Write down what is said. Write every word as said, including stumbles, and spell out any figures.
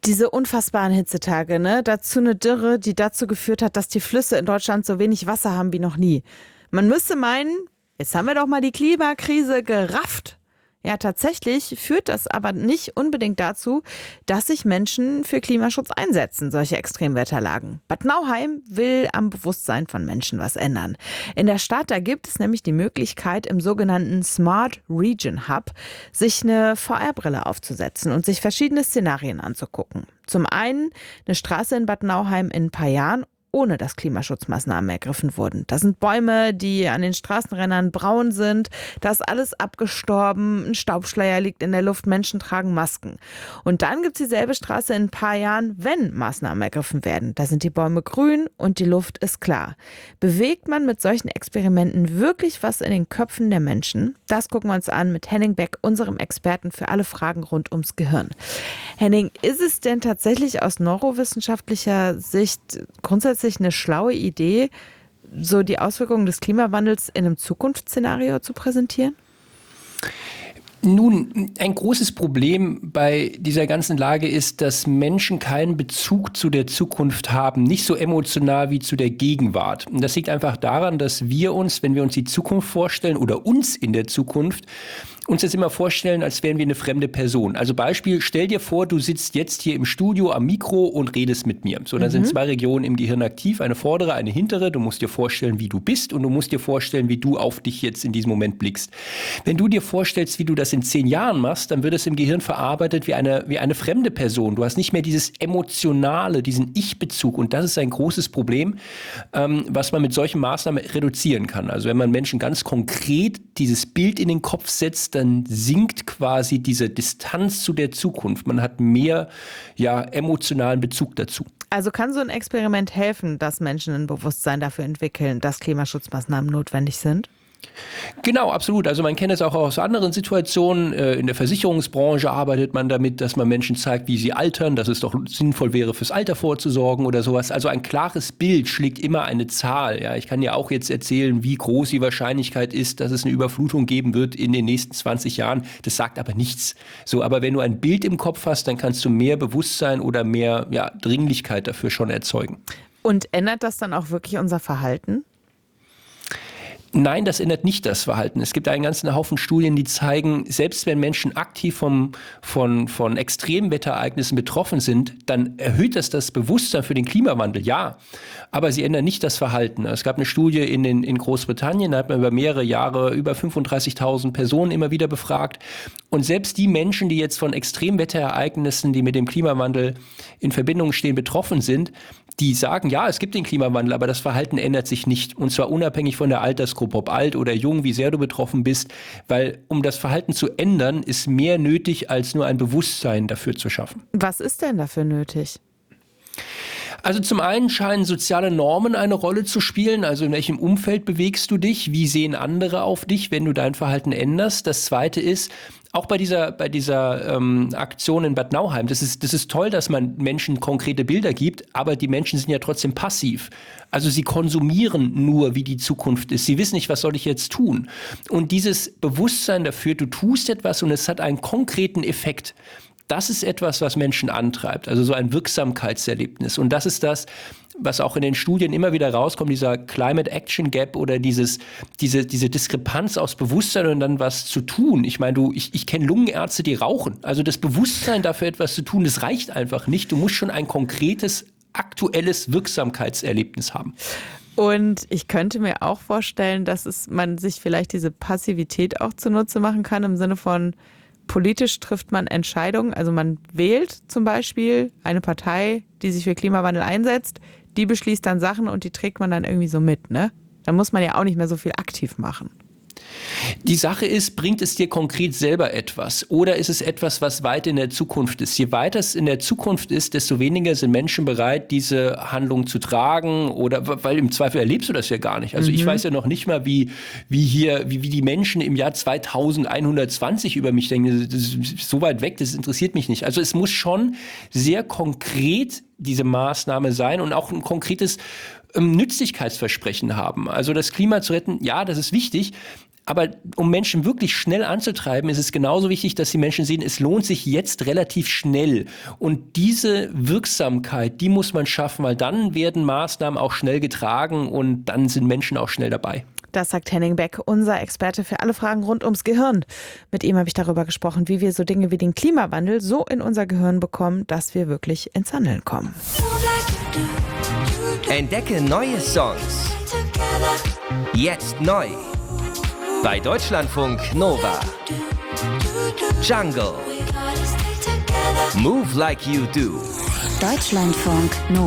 Diese unfassbaren Hitzetage, ne? Dazu eine Dürre, die dazu geführt hat, dass die Flüsse in Deutschland so wenig Wasser haben wie noch nie. Man müsste meinen, jetzt haben wir doch mal die Klimakrise gerafft. Ja, tatsächlich führt das aber nicht unbedingt dazu, dass sich Menschen für Klimaschutz einsetzen, solche Extremwetterlagen. Bad Nauheim will am Bewusstsein von Menschen was ändern. In der Stadt, da gibt es nämlich die Möglichkeit, im sogenannten Smart Region Hub sich eine V R-Brille aufzusetzen und sich verschiedene Szenarien anzugucken. Zum einen eine Straße in Bad Nauheim in ein paar Jahren, ohne dass Klimaschutzmaßnahmen ergriffen wurden. Das sind Bäume, die an den Straßenrändern braun sind. Da ist alles abgestorben, ein Staubschleier liegt in der Luft, Menschen tragen Masken. Und dann gibt es dieselbe Straße in ein paar Jahren, wenn Maßnahmen ergriffen werden. Da sind die Bäume grün und die Luft ist klar. Bewegt man mit solchen Experimenten wirklich was in den Köpfen der Menschen? Das gucken wir uns an mit Henning Beck, unserem Experten für alle Fragen rund ums Gehirn. Henning, ist es denn tatsächlich aus neurowissenschaftlicher Sicht grundsätzlich eine schlaue Idee, so die Auswirkungen des Klimawandels in einem Zukunftsszenario zu präsentieren? Nun, ein großes Problem bei dieser ganzen Lage ist, dass Menschen keinen Bezug zu der Zukunft haben, nicht so emotional wie zu der Gegenwart. Und das liegt einfach daran, dass wir uns, wenn wir uns die Zukunft vorstellen oder uns in der Zukunft, uns das immer vorstellen, als wären wir eine fremde Person. Also Beispiel, stell dir vor, du sitzt jetzt hier im Studio am Mikro und redest mit mir. So, dann mhm. sind zwei Regionen im Gehirn aktiv, eine vordere, eine hintere. Du musst dir vorstellen, wie du bist und du musst dir vorstellen, wie du auf dich jetzt in diesem Moment blickst. Wenn du dir vorstellst, wie du das in zehn Jahren machst, dann wird es im Gehirn verarbeitet wie eine, wie eine fremde Person. Du hast nicht mehr dieses Emotionale, diesen Ich-Bezug. Und das ist ein großes Problem, ähm, was man mit solchen Maßnahmen reduzieren kann. Also wenn man Menschen ganz konkret dieses Bild in den Kopf setzt, dann sinkt quasi diese Distanz zu der Zukunft. Man hat mehr ja, emotionalen Bezug dazu. Also kann so ein Experiment helfen, dass Menschen ein Bewusstsein dafür entwickeln, dass Klimaschutzmaßnahmen notwendig sind? Genau, absolut. Also man kennt es auch aus anderen Situationen. In der Versicherungsbranche arbeitet man damit, dass man Menschen zeigt, wie sie altern, dass es doch sinnvoll wäre, fürs Alter vorzusorgen oder sowas. Also ein klares Bild schlägt immer eine Zahl. Ja, ich kann ja auch jetzt erzählen, wie groß die Wahrscheinlichkeit ist, dass es eine Überflutung geben wird in den nächsten zwanzig Jahren. Das sagt aber nichts. So, aber wenn du ein Bild im Kopf hast, dann kannst du mehr Bewusstsein oder mehr ja, Dringlichkeit dafür schon erzeugen. Und ändert das dann auch wirklich unser Verhalten? Nein, das ändert nicht das Verhalten. Es gibt einen ganzen Haufen Studien, die zeigen, selbst wenn Menschen aktiv vom, von, von Extremwetterereignissen betroffen sind, dann erhöht das das Bewusstsein für den Klimawandel, ja. Aber sie ändern nicht das Verhalten. Es gab eine Studie in, den, in Großbritannien, da hat man über mehrere Jahre über fünfunddreißigtausend Personen immer wieder befragt. Und selbst die Menschen, die jetzt von Extremwetterereignissen, die mit dem Klimawandel in Verbindung stehen, betroffen sind, die sagen, ja, es gibt den Klimawandel, aber das Verhalten ändert sich nicht. Und zwar unabhängig von der Altersgruppe, ob alt oder jung, wie sehr du betroffen bist. Weil um das Verhalten zu ändern, ist mehr nötig, als nur ein Bewusstsein dafür zu schaffen. Was ist denn dafür nötig? Also zum einen scheinen soziale Normen eine Rolle zu spielen. Also in welchem Umfeld bewegst du dich? Wie sehen andere auf dich, wenn du dein Verhalten änderst? Das zweite ist, auch bei dieser, bei dieser ähm, Aktion in Bad Nauheim, das ist, das ist toll, dass man Menschen konkrete Bilder gibt, aber die Menschen sind ja trotzdem passiv. Also sie konsumieren nur, wie die Zukunft ist. Sie wissen nicht, was soll ich jetzt tun? Und dieses Bewusstsein dafür, du tust etwas und es hat einen konkreten Effekt. Das ist etwas, was Menschen antreibt, also so ein Wirksamkeitserlebnis. Und das ist das, was auch in den Studien immer wieder rauskommt, dieser Climate Action Gap oder dieses, diese, diese Diskrepanz aus Bewusstsein und dann was zu tun. Ich meine, du, ich, ich kenne Lungenärzte, die rauchen. Also das Bewusstsein dafür, etwas zu tun, das reicht einfach nicht. Du musst schon ein konkretes, aktuelles Wirksamkeitserlebnis haben. Und ich könnte mir auch vorstellen, dass es, man sich vielleicht diese Passivität auch zunutze machen kann, im Sinne von, politisch trifft man Entscheidungen, also man wählt zum Beispiel eine Partei, die sich für Klimawandel einsetzt, die beschließt dann Sachen und die trägt man dann irgendwie so mit, ne? Da muss man ja auch nicht mehr so viel aktiv machen. Die Sache ist, bringt es dir konkret selber etwas oder ist es etwas, was weit in der Zukunft ist? Je weiter es in der Zukunft ist, desto weniger sind Menschen bereit, diese Handlung zu tragen oder, weil im Zweifel erlebst du das ja gar nicht. Also mhm. ich weiß ja noch nicht mal, wie, wie hier, wie, wie die Menschen im Jahr zweitausendeinhundertzwanzig über mich denken. Das ist so weit weg, das interessiert mich nicht. Also es muss schon sehr konkret diese Maßnahme sein und auch ein konkretes ähm, Nützlichkeitsversprechen haben. Also das Klima zu retten, ja, das ist wichtig. Aber um Menschen wirklich schnell anzutreiben, ist es genauso wichtig, dass die Menschen sehen, es lohnt sich jetzt relativ schnell. Und diese Wirksamkeit, die muss man schaffen, weil dann werden Maßnahmen auch schnell getragen und dann sind Menschen auch schnell dabei. Das sagt Henning Beck, unser Experte für alle Fragen rund ums Gehirn. Mit ihm habe ich darüber gesprochen, wie wir so Dinge wie den Klimawandel so in unser Gehirn bekommen, dass wir wirklich ins Handeln kommen. Entdecke neue Songs. Jetzt neu. Bei Deutschlandfunk Nova. Jungle. Move Like You Do. Deutschlandfunk Nova.